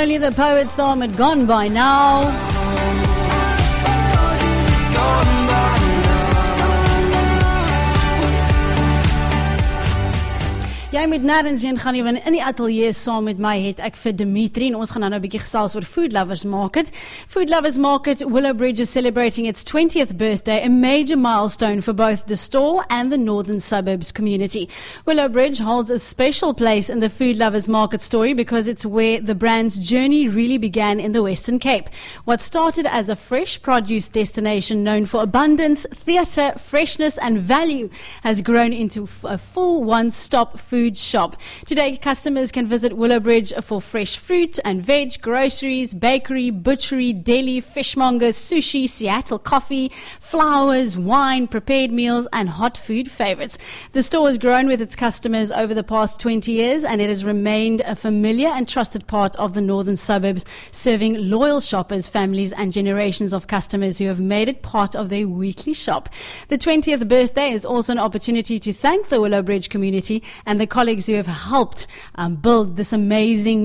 only the poet storm had gone by now. Jy moet nêrens heen gaan nie, want in die ateljee saam met my het ek vir Dimitri en ons gaan nou 'n bietjie gesels oor Food Lovers Market. Food Lovers Market, Willowbridge is celebrating its 20th birthday, a major milestone for both the store and the northern suburbs community. Willowbridge holds a special place in the Food Lovers Market story because it's where the brand's journey really began in the Western Cape. What started as a fresh produce destination known for abundance, theatre, freshness and value has grown into a full one-stop food shop. Today, customers can visit Willowbridge for fresh fruit and veg, groceries, bakery, butchery, deli, fishmongers, sushi, Seattle coffee, flowers, wine, prepared meals, and hot food favorites. The store has grown with its customers over the past 20 years, and it has remained a familiar and trusted part of the northern suburbs, serving loyal shoppers, families, and generations of customers who have made it part of their weekly shop. The 20th birthday is also an opportunity to thank the Willowbridge community and the colleagues who have helped build this amazing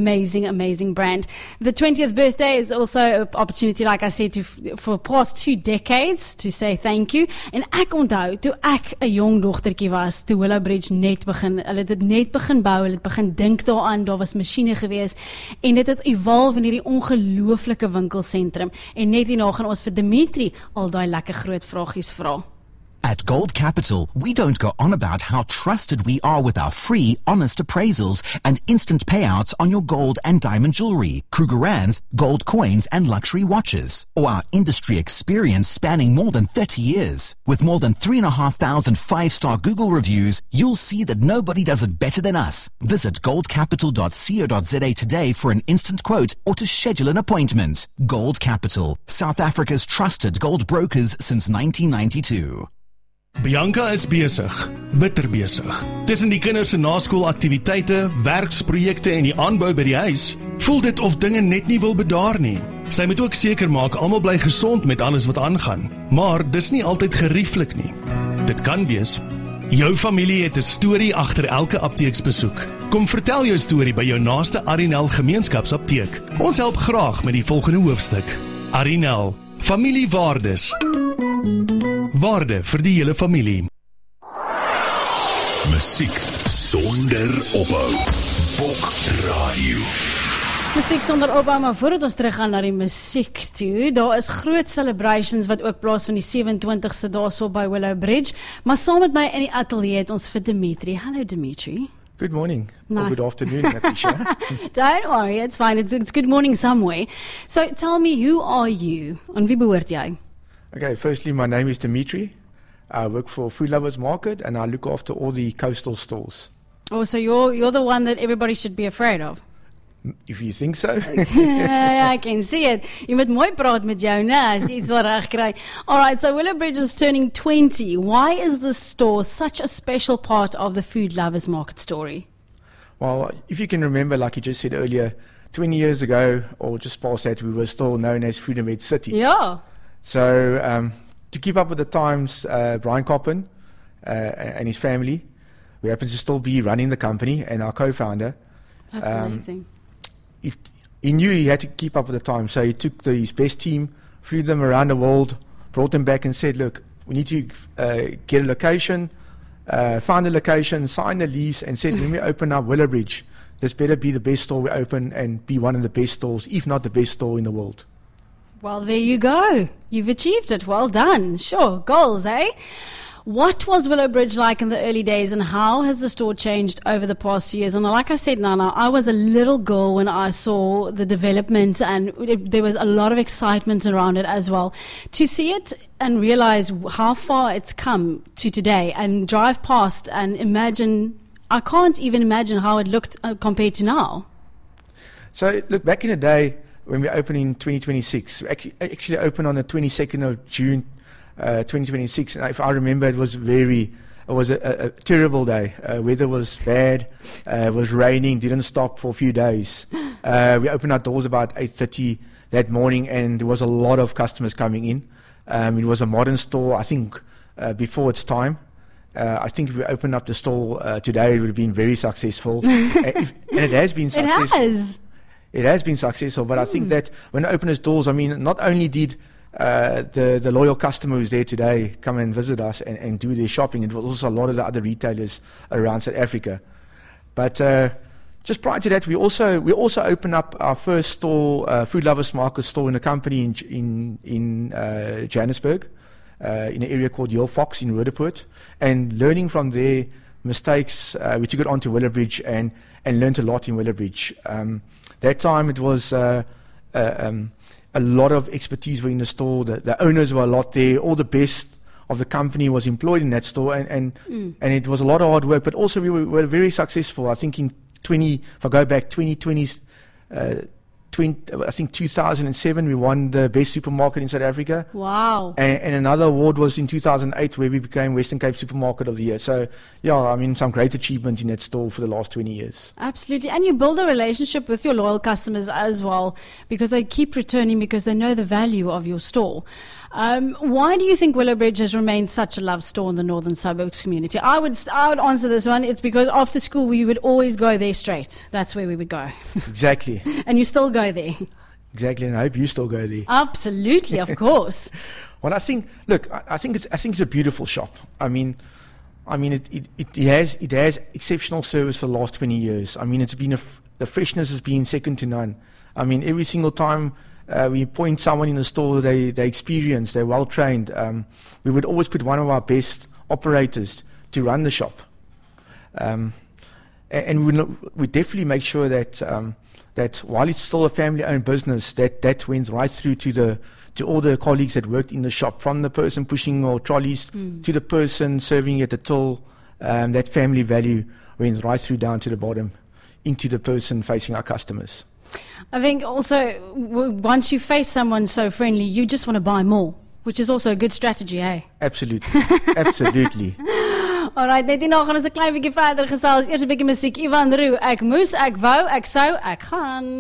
brand. The 20th birthday is also an opportunity, like I said, for the past 2 decades to say thank you. En ek onthou, toe ek 'n jong dogtertjie was, toe Willowbridge net begin, hulle het dit net begin bou, hulle het begin dink daaraan, daar was masjiene gewees, en dit het evolve in hierdie ongelooflike winkelsentrum. En net hierna gaan ons vir Dimitri al daai lekker groot vragies vra. At Gold Capital, we don't go on about how trusted we are with our free, honest appraisals and instant payouts on your gold and diamond jewelry, Krugerrands, gold coins and luxury watches, or our industry experience spanning more than 30 years. With more than 3,500 five-star Google reviews, you'll see that nobody does it better than us. Visit goldcapital.co.za today for an instant quote or to schedule an appointment. Gold Capital, South Africa's trusted gold brokers since 1992. Bianca is besig, bitter besig. Tussen die kinders se naskoolaktiwiteite, werksprojekte en die aanbou by die huis, voel dit of dinge net nie wil bedaar nie. Sy moet ook seker maak almal bly gesond met alles wat aangaan, maar dis nie altyd gerieflik nie. Dit kan wees. Jou familie het 'n storie agter elke apteeksbesoek. Kom vertel jou storie by jou naaste Arinel gemeenskapsapteek. Ons help graag met die volgende hoofstuk. Arinel, familiewaardes. Waarde vir die hele familie. Musiek sonder ophou. Bok Radio. Musiek sonder opbou, maar voordat ons terug gaan na die musiek toe, daar is groot celebrations wat ook plaas van die 27ste daarso by Willowbridge, maar saam met my in die ateljee het ons vir Dimitri. Hallo Dimitri. Good morning, nice. Or good afternoon, Natasha. Don't worry, it's fine, it's good morning somewhere. So tell me, who are you? En wie behoort jy? Okay, firstly, my name is Dimitri. I work for Food Lovers Market and I look after all the coastal stores. Oh, so you're the one that everybody should be afraid of? If you think so. I can see it. Jy moet mooi praat met jou, né, as jy iets wil reg kry. Alright, so Willowbridge is turning 20. Why is this store such a special part of the Food Lovers Market story? Well, if you can remember, like you just said earlier, 20 years ago, or just past that, we were still known as Food and Veg City. Yeah. So, to keep up with the times, Brian Coppen and his family, who happens to still be running the company, and our co-founder. That's amazing. He knew he had to keep up with the times, so he took his best team, flew them around the world, brought them back and said, look, we need to get a location, find a location, sign a lease, and said, when we open up Willowbridge, this better be the best store we open and be one of the best stores, if not the best store in the world. Well, there you go. You've achieved it. Well done. Sure. Goals, eh? What was Willowbridge like in the early days, and how has the store changed over the past years? And like I said, Nana, I was a little girl when I saw the development, and there was a lot of excitement around it as well. To see it and realize how far it's come to today, and drive past and imagine, I can't even imagine how it looked compared to now. So, look, back in the day, when we opened in 2026, we actually opened on the 22nd of June 2026. And if I remember, it was a terrible day. Weather was bad, it was raining, didn't stop for a few days. We opened our doors about 8:30 that morning, and there was a lot of customers coming in. It was a modern store, I think, before its time. I think if we opened up the store today, it would have been very successful. And it has been successful. It has. It has been successful, but I think that when it opened its doors, I mean, not only did the loyal customer who's there today come and visit us and do their shopping, it was also a lot of the other retailers around South Africa. But just prior to that, we also opened up our first store, Food Lovers Market store in a company in Johannesburg, in an area called Yale Fox in Roodepoort, and learning from their mistakes, we took it on to Willowbridge and learned a lot in Willowbridge. That time it was a lot of expertise were in the store. The owners were a lot there. All the best of the company was employed in that store, and it was a lot of hard work. But also we were very successful. I think if I go back 2020, I think 2007, we won the best supermarket in South Africa. Wow. And another award was in 2008 where we became Western Cape Supermarket of the Year. So, yeah, I mean, some great achievements in that store for the last 20 years. Absolutely. And you build a relationship with your loyal customers as well, because they keep returning because they know the value of your store. Why do you think Willowbridge has remained such a loved store in the Northern Suburbs community? I would answer this one. It's because after school we would always go there straight. That's where we would go. Exactly. And you still go there. Exactly, and I hope you still go there. Absolutely, of course. Well, I think it's a beautiful shop. I mean, it has exceptional service for the last 20 years. I mean, the freshness has been second to none. I mean, every single time we appoint someone in the store, they experienced, they're well trained. We would always put one of our best operators to run the shop, and we definitely make sure that while it's still a family-owned business, that went right through to all the colleagues that worked in the shop, from the person pushing our trolleys to the person serving at the till. That family value went right through down to the bottom, into the person facing our customers. I think also, once you face someone so friendly, you just want to buy more, which is also a good strategy, eh? Absolutely. Absolutely. Alright, net hierna gaan ons 'n klein bietjie verder gesels. Eers 'n bietjie musiek. Ivan Roux, ek moes, ek wou, ek sou, ek gaan.